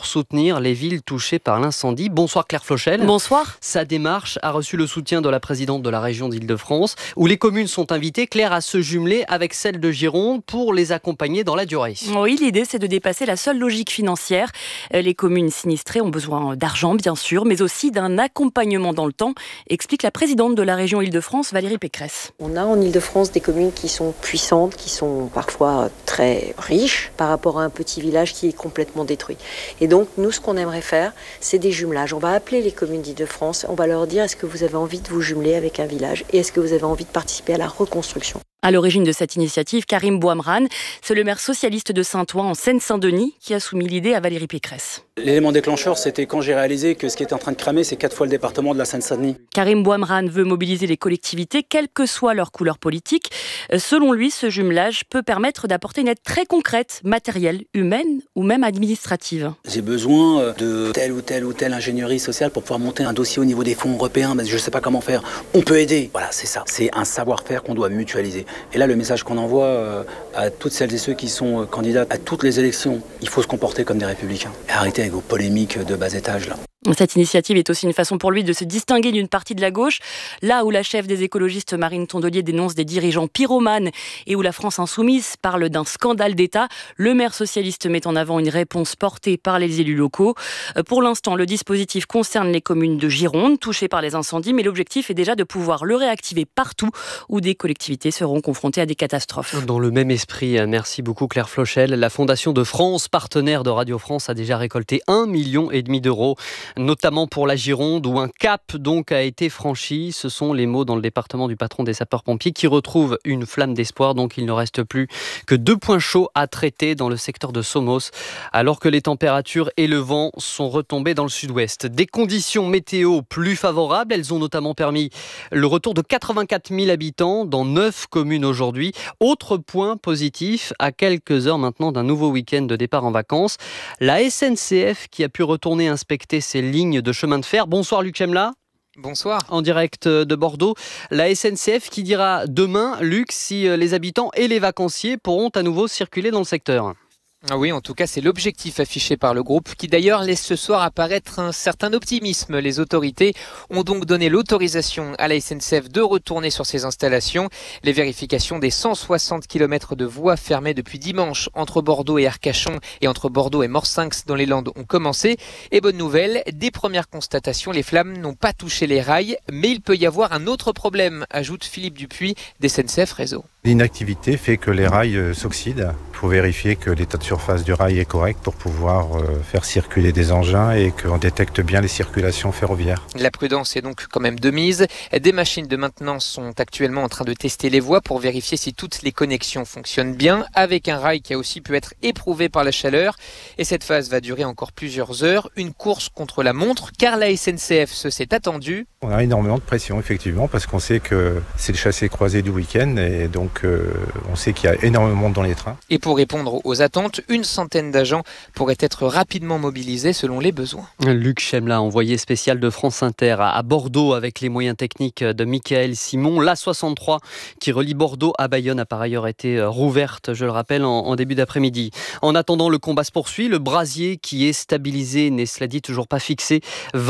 soutenir les villes touchées par l'incendie. Bonsoir Claire Flochel. Bonsoir. Sa démarche a reçu le soutien de la présidente de la région d'Île-de-France, où les communes sont invitées, Claire, à se jumeler avec celle de Gironde pour les accompagner dans la durée. Oui, l'idée c'est de dépasser la seule logique financière. Les communes sinistrées ont besoin d'argent, bien sûr, mais aussi d'un accompagnement dans le temps, explique la présidente de la région Île-de-France, Valérie Pécresse. On a en Île-de-France des communes qui sont puissantes, qui sont parfois très riches par rapport à un petit village qui est complètement détruit. Et donc, nous, ce qu'on aimerait faire, c'est des jumelages. On va appeler les communes d'Île-de-France, on va leur dire est-ce que vous avez envie de vous jumeler avec un village et est-ce que vous avez envie de participer à la reconstruction. À l'origine de cette initiative, Karim Bouamran, c'est le maire socialiste de Saint-Ouen en Seine-Saint-Denis qui a soumis l'idée à Valérie Pécresse. L'élément déclencheur, c'était quand j'ai réalisé que ce qui était en train de cramer, c'est 4 fois le département de la Seine-Saint-Denis. Karim Bouamran veut mobiliser les collectivités, quelle que soit leur couleur politique. Selon lui, ce jumelage peut permettre d'apporter une aide très concrète, matérielle, humaine ou même administrative. J'ai besoin de telle ou telle ingénierie sociale pour pouvoir monter un dossier au niveau des fonds européens, mais je ne sais pas comment faire. On peut aider. Voilà, c'est ça. C'est un savoir-faire qu'on doit mutualiser. Et là, le message qu'on envoie à toutes celles et ceux qui sont candidats à toutes les élections, il faut se comporter comme des républicains. Et arrêter avec vos polémiques de bas étage, là. Cette initiative est aussi une façon pour lui de se distinguer d'une partie de la gauche, là où la chef des écologistes Marine Tondelier dénonce des dirigeants pyromanes et où la France insoumise parle d'un scandale d'État. Le maire socialiste met en avant une réponse portée par les élus locaux. Pour l'instant, le dispositif concerne les communes de Gironde touchées par les incendies, mais l'objectif est déjà de pouvoir le réactiver partout où des collectivités seront confrontées à des catastrophes. Dans le même esprit, merci beaucoup Claire Flochel. La Fondation de France, partenaire de Radio France, a déjà récolté 1,5 million d'euros, notamment pour la Gironde, où un cap donc a été franchi. Ce sont les mots dans le département du patron des sapeurs-pompiers qui retrouve une flamme d'espoir. Donc il ne reste plus que 2 points chauds à traiter dans le secteur de Somos, alors que les températures et le vent sont retombés dans le sud-ouest. Des conditions météo plus favorables, elles ont notamment permis le retour de 84 000 habitants dans 9 communes aujourd'hui. Autre point positif, à quelques heures maintenant d'un nouveau week-end de départ en vacances, la SNCF qui a pu retourner inspecter ses lignes de chemin de fer. Bonsoir Luc Chemla. Bonsoir. En direct de Bordeaux, la SNCF qui dira demain, Luc, si les habitants et les vacanciers pourront à nouveau circuler dans le secteur. Oui, en tout cas, c'est l'objectif affiché par le groupe qui d'ailleurs laisse ce soir apparaître un certain optimisme. Les autorités ont donc donné l'autorisation à la SNCF de retourner sur ses installations. Les vérifications des 160 km de voies fermées depuis dimanche entre Bordeaux et Arcachon et entre Bordeaux et Morsinx dans les Landes ont commencé. Et bonne nouvelle, des premières constatations, les flammes n'ont pas touché les rails, mais il peut y avoir un autre problème, ajoute Philippe Dupuis d'SNCF Réseau. L'inactivité fait que les rails s'oxydent. Il faut vérifier que l'état de surface du rail est correct pour pouvoir faire circuler des engins et qu'on détecte bien les circulations ferroviaires. La prudence est donc quand même de mise. Des machines de maintenance sont actuellement en train de tester les voies pour vérifier si toutes les connexions fonctionnent bien, avec un rail qui a aussi pu être éprouvé par la chaleur. Et cette phase va durer encore plusieurs heures. Une course contre la montre, car la SNCF se s'est attendue. On a énormément de pression, effectivement, parce qu'on sait que c'est le chassé-croisé du week-end et donc on sait qu'il y a énormément de monde dans les trains. Et pour répondre aux attentes, une centaine d'agents pourraient être rapidement mobilisés selon les besoins. Luc Chemla, envoyé spécial de France Inter à Bordeaux avec les moyens techniques de Michael Simon. L'A63 qui relie Bordeaux à Bayonne a par ailleurs été rouverte, je le rappelle, en début d'après-midi. En attendant, le combat se poursuit. Le brasier qui est stabilisé n'est, cela dit, toujours pas fixé.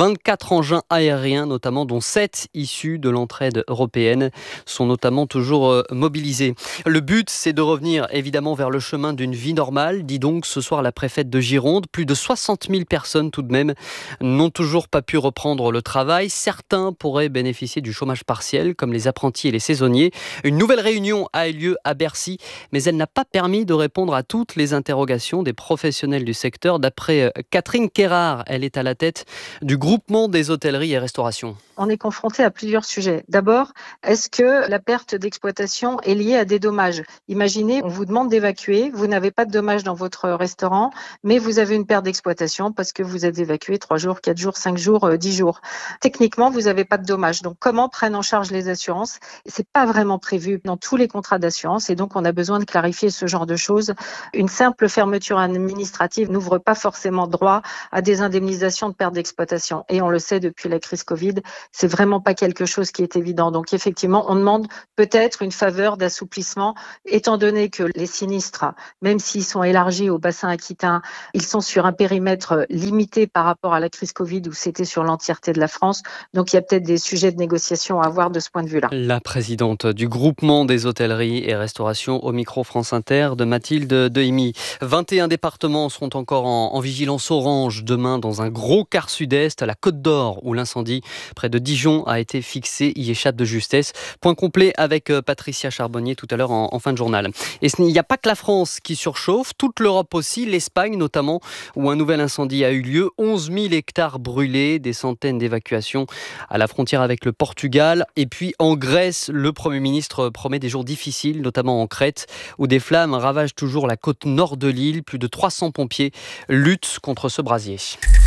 24 engins aériens, notamment, dont 7 issus de l'entraide européenne, sont notamment toujours mobilisés. Le but, c'est de revenir évidemment vers le chemin d'une vie normale, dit donc ce soir la préfète de Gironde. Plus de 60 000 personnes tout de même n'ont toujours pas pu reprendre le travail. Certains pourraient bénéficier du chômage partiel, comme les apprentis et les saisonniers. Une nouvelle réunion a eu lieu à Bercy, mais elle n'a pas permis de répondre à toutes les interrogations des professionnels du secteur. D'après Catherine Kérard, elle est à la tête du groupement des hôtelleries et restaurations. On est confronté à plusieurs sujets. D'abord, est-ce que la perte d'exploitation est liée à des dommages ? Imaginez, on vous demande d'évacuer, vous n'avez pas de dommages dans votre restaurant, mais vous avez une perte d'exploitation parce que vous êtes évacué 3 jours, 4 jours, 5 jours, 10 jours. Techniquement, vous n'avez pas de dommages. Donc, comment prennent en charge les assurances ? C'est pas vraiment prévu dans tous les contrats d'assurance et donc on a besoin de clarifier ce genre de choses. Une simple fermeture administrative n'ouvre pas forcément droit à des indemnisations de perte d'exploitation. Et on le sait depuis la crise Covid, c'est vraiment pas quelque chose qui est évident. Donc, effectivement, on demande peut-être une faveur d'assouplissement, étant donné que les sinistres, même s'ils sont élargis au bassin aquitain, ils sont sur un périmètre limité par rapport à la crise Covid où c'était sur l'entièreté de la France. Donc il y a peut-être des sujets de négociation à avoir de ce point de vue-là. La présidente du groupement des hôtelleries et restaurations au micro France Inter de Mathilde Dehimi. 21 départements seront encore en vigilance orange demain dans un gros quart sud-est, à la Côte d'Or, où l'incendie près de Dijon a été fixé, y échappe de justesse. Point complet avec Patricia Charbonnier tout à l'heure en fin de journal. Et il n'y a pas que la France qui surchauffe, toute l'Europe aussi, l'Espagne notamment, où un nouvel incendie a eu lieu. 11 000 hectares brûlés, des centaines d'évacuations à la frontière avec le Portugal. Et puis en Grèce, le Premier ministre promet des jours difficiles, notamment en Crète, où des flammes ravagent toujours la côte nord de l'île. Plus de 300 pompiers luttent contre ce brasier.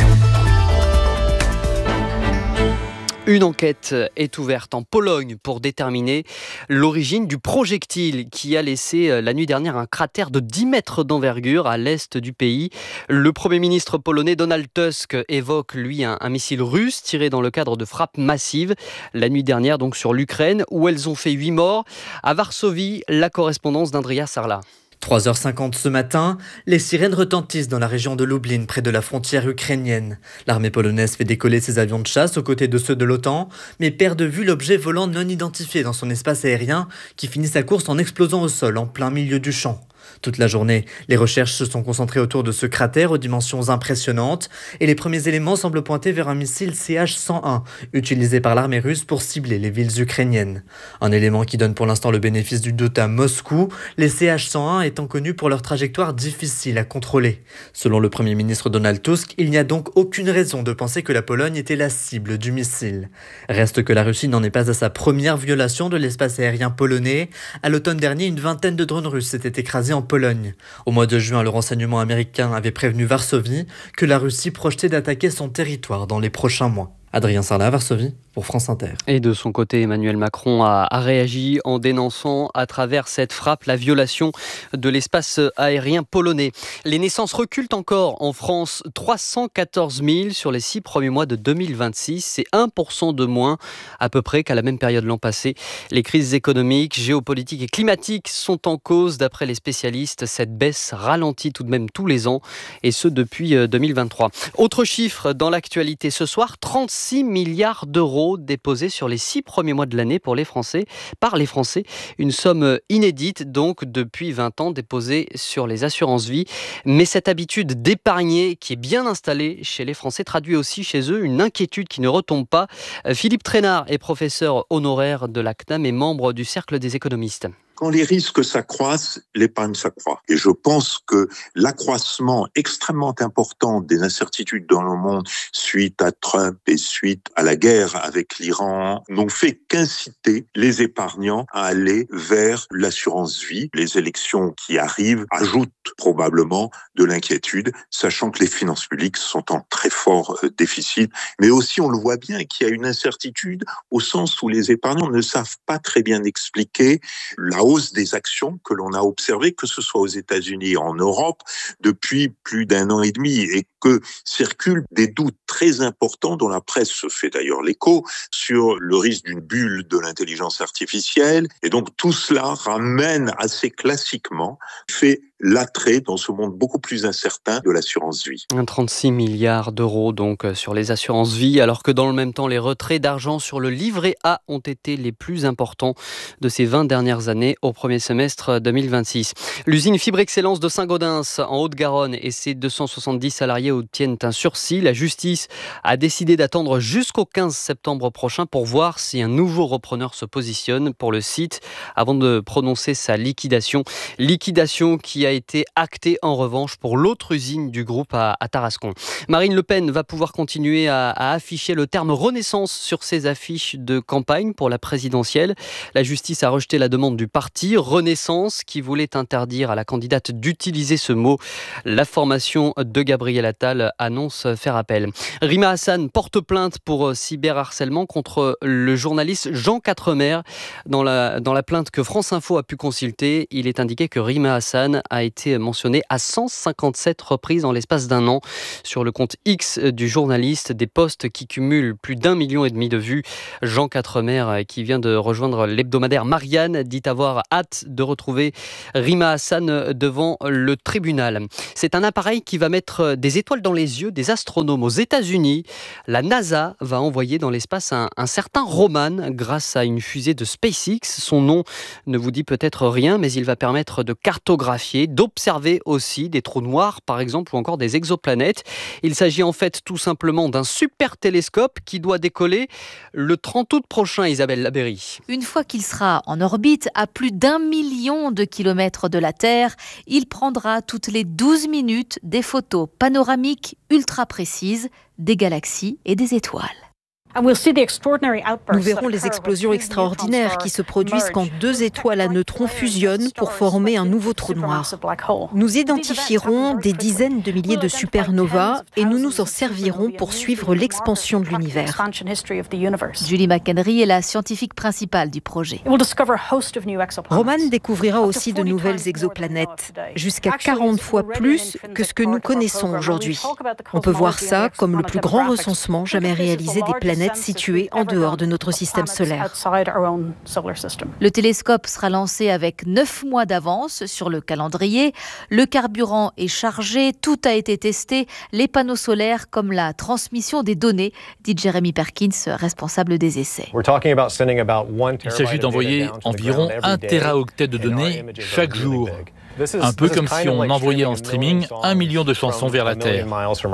Une enquête est ouverte en Pologne pour déterminer l'origine du projectile qui a laissé la nuit dernière un cratère de 10 mètres d'envergure à l'est du pays. Le Premier ministre polonais Donald Tusk évoque, lui, un missile russe tiré dans le cadre de frappes massives la nuit dernière donc sur l'Ukraine, où elles ont fait 8 morts. À Varsovie, la correspondance d'Andrea Sarla. 3h50 ce matin, les sirènes retentissent dans la région de Lublin, près de la frontière ukrainienne. L'armée polonaise fait décoller ses avions de chasse aux côtés de ceux de l'OTAN, mais perd de vue l'objet volant non identifié dans son espace aérien qui finit sa course en explosant au sol en plein milieu du champ. Toute la journée, les recherches se sont concentrées autour de ce cratère aux dimensions impressionnantes et les premiers éléments semblent pointer vers un missile CH-101 utilisé par l'armée russe pour cibler les villes ukrainiennes. Un élément qui donne pour l'instant le bénéfice du doute à Moscou, les CH-101 étant connus pour leur trajectoire difficile à contrôler. Selon le Premier ministre Donald Tusk, il n'y a donc aucune raison de penser que la Pologne était la cible du missile. Reste que la Russie n'en est pas à sa première violation de l'espace aérien polonais. À l'automne dernier, une vingtaine de drones russes s'étaient écrasés en Pologne. Au mois de juin, le renseignement américain avait prévenu Varsovie que la Russie projetait d'attaquer son territoire dans les prochains mois. Adrien Sarlat, Varsovie, pour France Inter. Et de son côté, Emmanuel Macron a réagi en dénonçant à travers cette frappe la violation de l'espace aérien polonais. Les naissances reculent encore en France, 314 000 sur les 6 premiers mois de 2026. C'est 1% de moins à peu près qu'à la même période l'an passé. Les crises économiques, géopolitiques et climatiques sont en cause d'après les spécialistes. Cette baisse ralentit tout de même tous les ans et ce depuis 2023. Autre chiffre dans l'actualité ce soir, 36 milliards d'euros déposés sur les 6 premiers mois de l'année pour les Français, par les Français. Une somme inédite donc depuis 20 ans déposée sur les assurances vie. Mais cette habitude d'épargner qui est bien installée chez les Français traduit aussi chez eux une inquiétude qui ne retombe pas. Philippe Trainard est professeur honoraire de la CNAM et membre du Cercle des économistes. Quand les risques s'accroissent, l'épargne s'accroît. Et je pense que l'accroissement extrêmement important des incertitudes dans le monde suite à Trump et suite à la guerre avec l'Iran n'ont fait qu'inciter les épargnants à aller vers l'assurance vie. Les élections qui arrivent ajoutent probablement de l'inquiétude, sachant que les finances publiques sont en très fort déficit. Mais aussi, on le voit bien, qu'il y a une incertitude au sens où les épargnants ne savent pas très bien expliquer la hausse des actions que l'on a observées, que ce soit aux États-Unis et en Europe, depuis plus d'1 an et demi, et que circulent des doutes très importants dont la presse se fait d'ailleurs l'écho sur le risque d'une bulle de l'intelligence artificielle. Et donc tout cela ramène assez classiquement, fait l'attrait dans ce monde beaucoup plus incertain de l'assurance vie. 36 milliards d'euros donc sur les assurances vie, alors que dans le même temps, les retraits d'argent sur le livret A ont été les plus importants de ces 20 dernières années au premier semestre 2026. L'usine Fibre Excellence de Saint-Gaudens en Haute-Garonne et ses 270 salariés obtiennent un sursis. La justice a décidé d'attendre jusqu'au 15 septembre prochain pour voir si un nouveau repreneur se positionne pour le site avant de prononcer sa liquidation. Liquidation qui a été actée en revanche pour l'autre usine du groupe à Tarascon. Marine Le Pen va pouvoir continuer à afficher le terme Renaissance sur ses affiches de campagne pour la présidentielle. La justice a rejeté la demande du parti Renaissance qui voulait interdire à la candidate d'utiliser ce mot. La formation de Gabriel Attal annonce faire appel. Rima Hassan porte plainte pour cyberharcèlement contre le journaliste Jean Quatremer. Dans la plainte que France Info a pu consulter, il est indiqué que Rima Hassan a été mentionné à 157 reprises en l'espace d'1 an sur le compte X du journaliste, des posts qui cumulent plus d'1,5 million de vues. Jean Quatremer, qui vient de rejoindre l'hebdomadaire Marianne, dit avoir soir. Hâte de retrouver Rima Hassan devant le tribunal. C'est un appareil qui va mettre des étoiles dans les yeux des astronomes aux États-Unis. La NASA va envoyer dans l'espace un certain Roman grâce à une fusée de SpaceX. Son nom ne vous dit peut-être rien, mais il va permettre de cartographier, d'observer aussi des trous noirs, par exemple, ou encore des exoplanètes. Il s'agit en fait tout simplement d'un super télescope qui doit décoller le 30 août prochain, Isabelle Labéry. Une fois qu'il sera en orbite, à plus d'1 million de kilomètres de la Terre, il prendra toutes les 12 minutes des photos panoramiques ultra précises des galaxies et des étoiles. Nous verrons les explosions extraordinaires qui se produisent quand deux étoiles à neutrons fusionnent pour former un nouveau trou noir. Nous identifierons des dizaines de milliers de supernovas et nous nous en servirons pour suivre l'expansion de l'univers. Julie McHenry est la scientifique principale du projet. Roman découvrira aussi de nouvelles exoplanètes, jusqu'à 40 fois plus que ce que nous connaissons aujourd'hui. On peut voir ça comme le plus grand recensement jamais réalisé des planètes situées en dehors de notre système solaire. Le télescope sera lancé avec 9 mois d'avance sur le calendrier. Le carburant est chargé, tout a été testé, les panneaux solaires comme la transmission des données, dit Jeremy Perkins, responsable des essais. Il s'agit d'envoyer environ 1 téraoctet de données chaque jour. Un peu comme si on envoyait en streaming 1 million de chansons vers la Terre.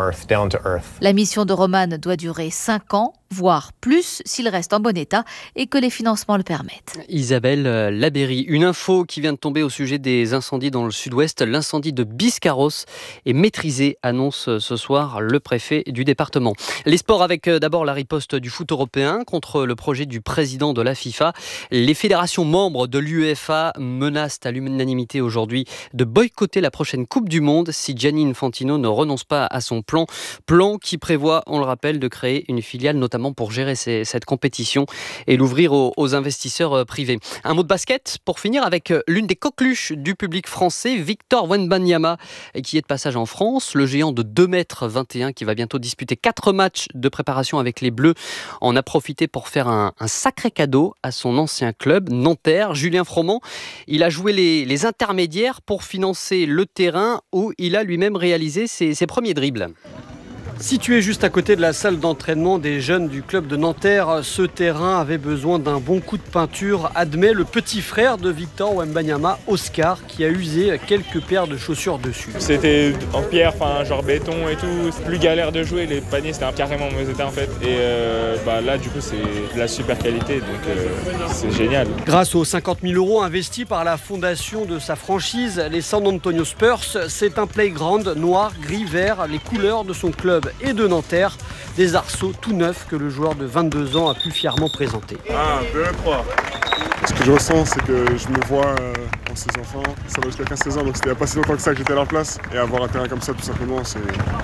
La mission de Roman doit durer 5 ans, voire plus, s'il reste en bon état et que les financements le permettent. Isabelle Labéry, une info qui vient de tomber au sujet des incendies dans le sud-ouest. L'incendie de Biscarrosse est maîtrisé, annonce ce soir le préfet du département. Les sports avec d'abord la riposte du foot européen contre le projet du président de la FIFA. Les fédérations membres de l'UEFA menacent à l'unanimité aujourd'hui de boycotter la prochaine Coupe du Monde si Gianni Infantino ne renonce pas à son plan qui prévoit, on le rappelle, de créer une filiale notamment pour gérer cette compétition et l'ouvrir aux investisseurs privés. Un mot de basket pour finir avec l'une des coqueluches du public français, Victor Wembanyama, qui est de passage en France. Le géant de 2,21 m qui va bientôt disputer 4 matchs de préparation avec les Bleus en a profité pour faire un sacré cadeau à son ancien club, Nanterre. Julien Froment, il a joué les intermédiaires pour financer le terrain où il a lui-même réalisé ses premiers dribbles. Situé juste à côté de la salle d'entraînement des jeunes du club de Nanterre, ce terrain avait besoin d'un bon coup de peinture, admet le petit frère de Victor Wembanyama, Oscar, qui a usé quelques paires de chaussures dessus. C'était en pierre, genre béton et tout, c'est plus galère de jouer, les paniers c'était carrément mauvais état en fait. Et là du coup c'est de la super qualité, donc c'est génial. Grâce aux 50 000 € investis par la fondation de sa franchise, les San Antonio Spurs, c'est un playground noir, gris, vert, les couleurs de son club et de Nanterre, des arceaux tout neufs que le joueur de 22 ans a pu fièrement présenter. 1, 2, 3. Ce que je ressens, c'est que je me vois dans ces enfants. Ça va jusqu'à 15-16 ans, donc c'était il n'y a pas si longtemps que ça que j'étais à leur place. Et avoir un terrain comme ça, tout simplement, c'est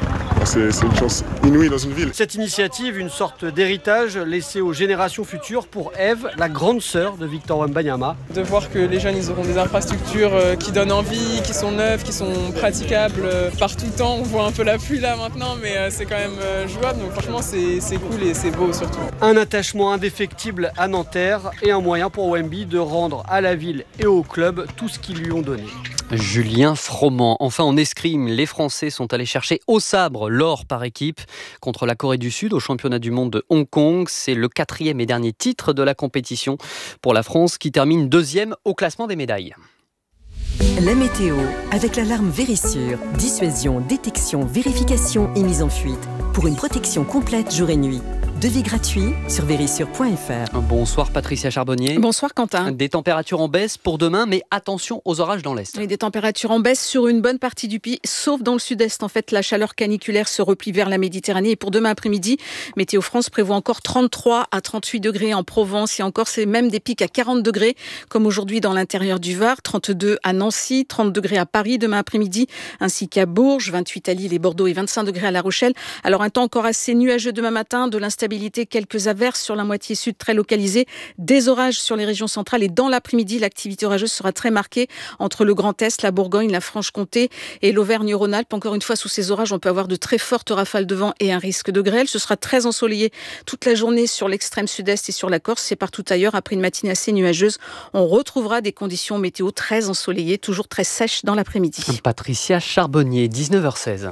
une chance inouïe dans une ville. Cette initiative, une sorte d'héritage laissé aux générations futures pour Eve, la grande sœur de Victor Wembanyama. De voir que les jeunes, ils auront des infrastructures qui donnent envie, qui sont neuves, qui sont praticables par tout temps. On voit un peu la pluie là maintenant, mais c'est quand même jouable. Donc franchement, c'est cool et c'est beau surtout. Un attachement indéfectible à Nanterre et un moyen pour Wemby de rendre à la ville et au club tout ce qu'ils lui ont donné. Julien Froment. Enfin, en escrime, les Français sont allés chercher au sabre l'or par équipe contre la Corée du Sud au championnat du monde de Hong Kong. C'est le 4e et dernier titre de la compétition pour la France qui termine 2e au classement des médailles. La météo avec l'alarme Vérissure. Dissuasion, détection, vérification et mise en fuite. Pour une protection complète jour et nuit. Devis gratuit sur vérissure.fr. Bonsoir Patricia Charbonnier. Bonsoir Quentin. Des températures en baisse pour demain, mais attention aux orages dans l'Est. Et des températures en baisse sur une bonne partie du pays, sauf dans le sud-est. En fait, la chaleur caniculaire se replie vers la Méditerranée. Et pour demain après-midi, Météo France prévoit encore 33 à 38 degrés en Provence. Et encore, c'est même des pics à 40 degrés, comme aujourd'hui dans l'intérieur du Var. 32 à Nancy, 30 degrés à Paris demain après-midi, ainsi qu'à Bourges, 28 à Lille et Bordeaux et 25 degrés à La Rochelle. Alors un temps encore assez nuageux demain matin, de l'instabilité instabilité, quelques averses sur la moitié sud très localisées, des orages sur les régions centrales et dans l'après-midi, l'activité orageuse sera très marquée entre le Grand Est, la Bourgogne, la Franche-Comté et l'Auvergne-Rhône-Alpes. Encore une fois, sous ces orages, on peut avoir de très fortes rafales de vent et un risque de grêle. Ce sera très ensoleillé toute la journée sur l'extrême sud-est et sur la Corse. C'est partout ailleurs. Après une matinée assez nuageuse, on retrouvera des conditions météo très ensoleillées, toujours très sèches dans l'après-midi. Patricia Charbonnier, 19h16.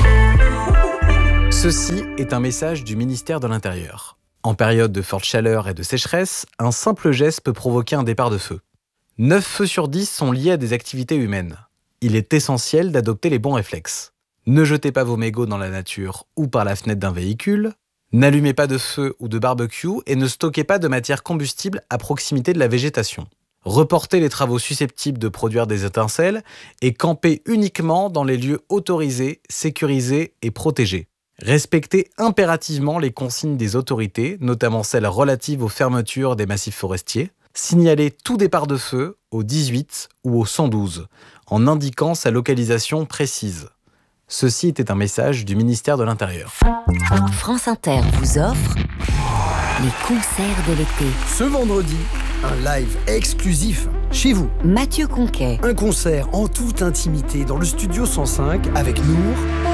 Ceci est un message du ministère de l'Intérieur. En période de forte chaleur et de sécheresse, un simple geste peut provoquer un départ de feu. 9 feux sur 10 sont liés à des activités humaines. Il est essentiel d'adopter les bons réflexes. Ne jetez pas vos mégots dans la nature ou par la fenêtre d'un véhicule. N'allumez pas de feu ou de barbecue et ne stockez pas de matière combustible à proximité de la végétation. Reportez les travaux susceptibles de produire des étincelles et campez uniquement dans les lieux autorisés, sécurisés et protégés. Respectez impérativement les consignes des autorités, notamment celles relatives aux fermetures des massifs forestiers. Signalez tout départ de feu au 18 ou au 112, en indiquant sa localisation précise. Ceci était un message du ministère de l'Intérieur. France Inter vous offre les concerts de l'été. Ce vendredi, un live exclusif chez vous. Mathieu Conquet. Un concert en toute intimité dans le studio 105 avec Nour